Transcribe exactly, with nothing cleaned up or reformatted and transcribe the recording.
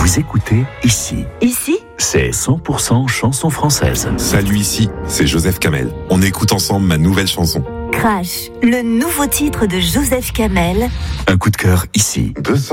Vous écoutez Ici. Ici, C'est cent pour cent chanson française. Salut, ici, c'est Joseph Kamel. On écoute ensemble ma nouvelle chanson. Crash, le nouveau titre de Joseph Kamel. Un coup de cœur ici. deux cents